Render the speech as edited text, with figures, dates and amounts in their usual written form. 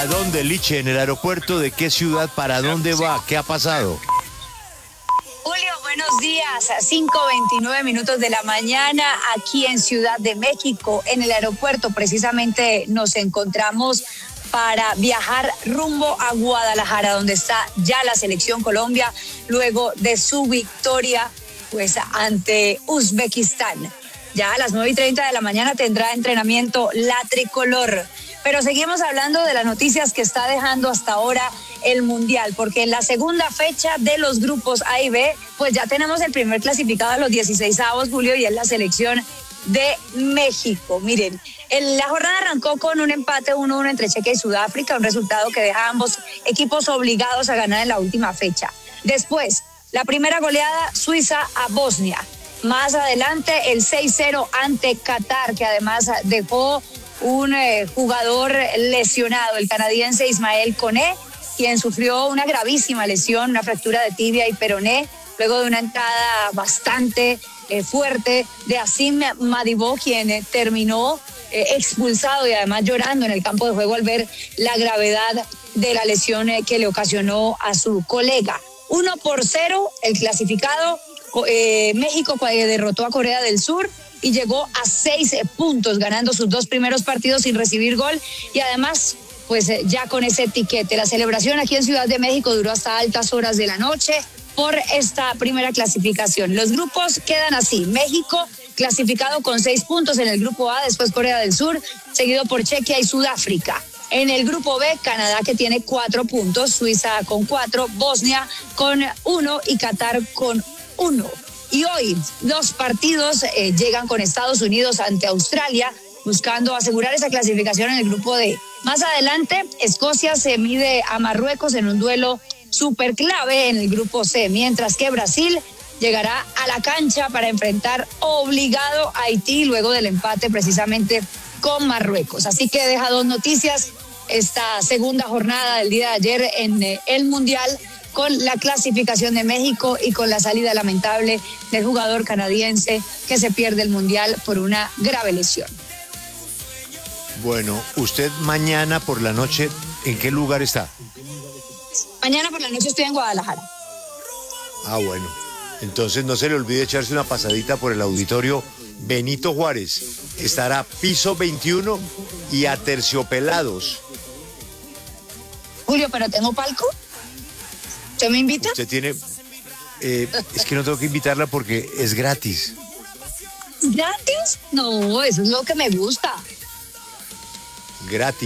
¿A dónde, Liche? ¿En el aeropuerto? ¿De qué ciudad? ¿Para dónde va? ¿Qué ha pasado? Julio, buenos días. 5:29 de la mañana aquí en Ciudad de México, en el aeropuerto. Precisamente nos encontramos para viajar rumbo a Guadalajara, donde está ya la selección Colombia, luego de su victoria pues ante Uzbekistán. Ya a las 9:30 de la mañana tendrá entrenamiento la tricolor. Pero seguimos hablando de las noticias que está dejando hasta ahora el Mundial, porque en la segunda fecha de los grupos A y B, pues ya tenemos el primer clasificado a los 16avos, Julio, y es la selección de México. Miren, la jornada arrancó con un empate 1-1 entre Chequia y Sudáfrica, un resultado que deja a ambos equipos obligados a ganar en la última fecha. Después, la primera goleada, Suiza a Bosnia. Más adelante, el 6-0 ante Qatar, que además dejó un jugador lesionado, el canadiense Ismael Koné, quien sufrió una gravísima lesión, una fractura de tibia y peroné, luego de una entrada bastante fuerte de Asim Madibo, quien terminó expulsado y además llorando en el campo de juego al ver la gravedad de la lesión que le ocasionó a su colega. 1-0 el clasificado. México derrotó a Corea del Sur y llegó a 6 puntos, ganando sus 2 primeros partidos sin recibir gol y además pues ya con ese etiquete. La celebración aquí en Ciudad de México duró hasta altas horas de la noche por esta primera clasificación. Los grupos quedan así: México clasificado con 6 puntos en el grupo A, después Corea del Sur, seguido por Chequia y Sudáfrica. En el grupo B, Canadá, que tiene 4 puntos, Suiza con 4, Bosnia con 1 y Qatar con 1. Y hoy los partidos llegan con Estados Unidos ante Australia, buscando asegurar esa clasificación en el grupo D. Más adelante, Escocia se mide a Marruecos en un duelo súper clave en el grupo C, mientras que Brasil llegará a la cancha para enfrentar obligado a Haití luego del empate precisamente con Marruecos. Así que deja 2 noticias esta segunda jornada del día de ayer en el Mundial, con la clasificación de México y con la salida lamentable del jugador canadiense que se pierde el Mundial por una grave lesión. Bueno, usted mañana por la noche, ¿en qué lugar está? Mañana por la noche estoy en Guadalajara. Ah, bueno. Entonces no se le olvide echarse una pasadita por el auditorio Benito Juárez. Estará piso 21 y Aterciopelados. Julio, ¿pero tengo palco? ¿Usted me invita? Usted tiene... es que no tengo que invitarla porque es gratis. ¿Gratis? No, eso es lo que me gusta. Gratis.